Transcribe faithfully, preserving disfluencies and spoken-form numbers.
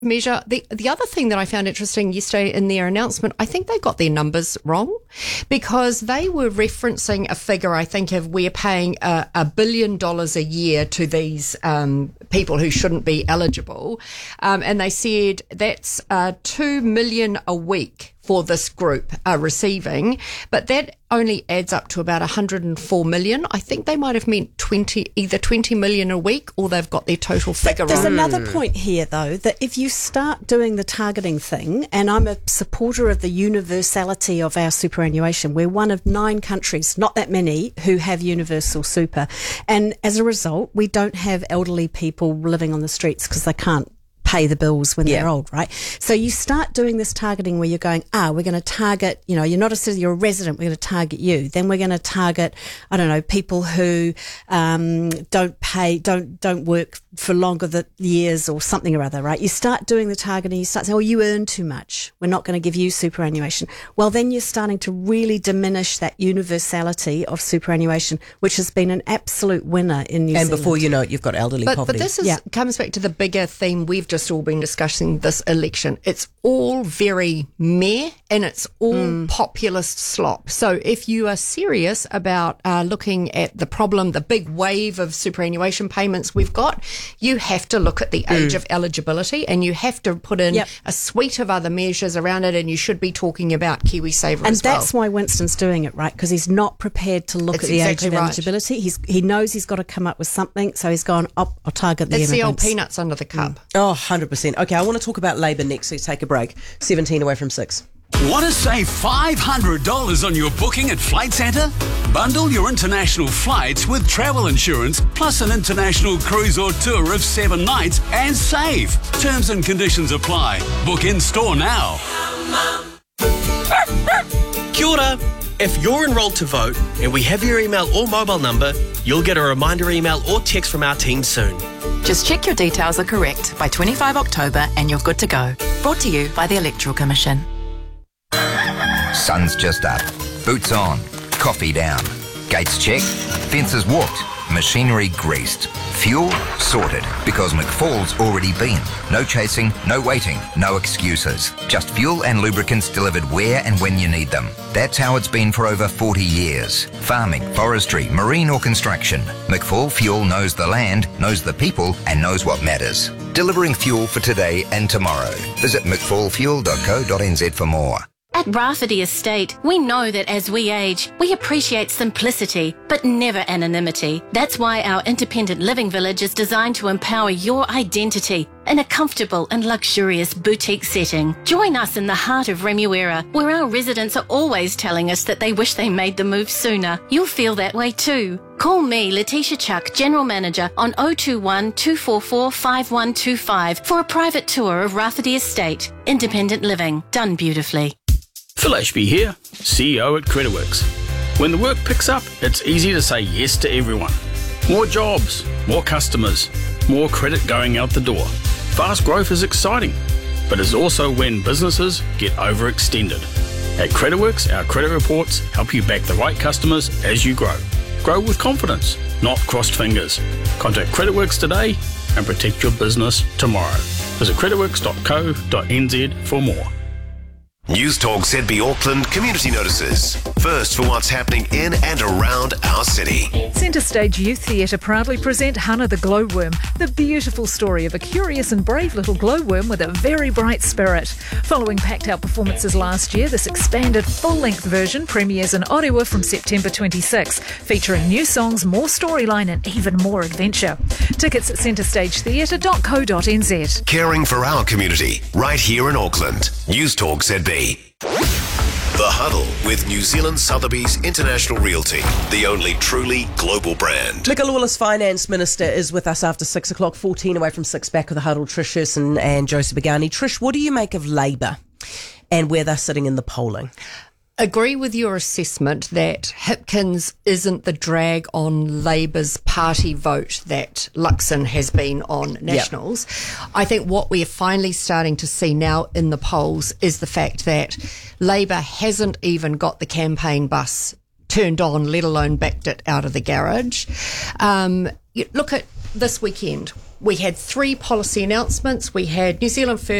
measure. The the other thing that I found interesting yesterday in their announcement, I think they got their numbers wrong, because they were referencing a figure, I think, of we're paying a, a billion dollars a year to these um, people who shouldn't be eligible. Um, and they said that's uh, two million a week for this group are receiving, but that only adds up to about one hundred four million. I think they might have meant twenty, either twenty million a week, or they've got their total figure There's wrong. another point here, though, that if you start doing the targeting thing, and I'm a supporter of the universality of our superannuation, we're one of nine countries, not that many, who have universal super. And as a result, we don't have elderly people living on the streets because they can't pay the bills when Yeah. they're old, right? So you start doing this targeting where you're going, ah, we're going to target, you know, you're not a citizen, you're a resident, we're going to target you. Then we're going to target, I don't know, people who um, don't pay, don't don't work for longer than years or something or other, right? You start doing the targeting, you start saying, oh, you earn too much, we're not going to give you superannuation. Well, then you're starting to really diminish that universality of superannuation, which has been an absolute winner in New And Zealand. before you know it, you've got elderly But, poverty. but this is, Yeah. comes back to the bigger theme we've just all been discussing this election. It's all very meh, and it's all Mm. populist slop. So if you are serious about uh, looking at the problem, the big wave of superannuation payments we've got, you have to look at the age Mm. of eligibility, and you have to put in Yep. a suite of other measures around it, and you should be talking about KiwiSaver And as well. that's why Winston's doing it, right? Because he's not prepared to look That's at the exactly age of right. eligibility. He's he knows he's got to come up with something, so he's gone, oh, I'll target the It's the old immigrants. peanuts under the cup. Oh, one hundred percent. Okay, I want to talk about Labour next, so let's take a break. seventeen away from six. Want to save five hundred dollars on your booking at Flight Centre? Bundle your international flights with travel insurance plus an international cruise or tour of seven nights and save. Terms and conditions apply. Book in store now. Kia ora. If you're enrolled to vote and we have your email or mobile number, you'll get a reminder email or text from our team soon. Just check your details are correct by twenty-fifth of October and you're good to go. Brought to you by the Electoral Commission. Sun's just up. Boots on. Coffee down. Gates checked. Fences walked. Machinery greased. Fuel sorted, because McFall's already been. No chasing, no waiting, no excuses. Just fuel and lubricants delivered where and when you need them. That's how it's been for over forty years. Farming, forestry, marine or construction. McFall Fuel knows the land, knows the people and knows what matters. Delivering fuel for today and tomorrow. Visit mcfall fuel dot co dot n z for more. At Rafferty Estate, we know that as we age, we appreciate simplicity, but never anonymity. That's why our independent living village is designed to empower your identity in a comfortable and luxurious boutique setting. Join us in the heart of Remuera, where our residents are always telling us that they wish they made the move sooner. You'll feel that way too. Call me, Letitia Chuck, General Manager, on oh two one, two four four, five one two five for a private tour of Rafferty Estate. Independent living, done beautifully. Phil Ashby here, C E O at Creditworks. When the work picks up, it's easy to say yes to everyone. More jobs, more customers, more credit going out the door. Fast growth is exciting, but it's also when businesses get overextended. At Creditworks, our credit reports help you back the right customers as you grow. Grow with confidence, not crossed fingers. Contact Creditworks today and protect your business tomorrow. Visit creditworks dot co dot n z for more. News Talk Z B Auckland Community Notices. First for what's happening in and around our city. Centre Stage Youth Theatre proudly present Hannah the Glowworm, the beautiful story of a curious and brave little glowworm with a very bright spirit. Following packed out performances last year, this expanded full-length version premieres in Orewa from September twenty-sixth, featuring new songs, more storyline and even more adventure. Tickets at centre stage theatre dot co dot n z. Caring for our community, right here in Auckland. News Talk Z B. The Huddle with New Zealand Sotheby's International Realty, the only truly global brand. Nicola Willis, Finance Minister, is with us after six o'clock, fourteen away from six, back with the Huddle, Trish Herson and Josie Begani. Trish, what do you make of Labour and where they're sitting in the polling? Agree with your assessment that Hipkins isn't the drag on Labour's party vote that Luxon has been on Nationals. Yep. I think what we are finally starting to see now in the polls is the fact that Labour hasn't even got the campaign bus turned on, let alone backed it out of the garage. Um, you look at this weekend. we had three policy announcements. We had New Zealand First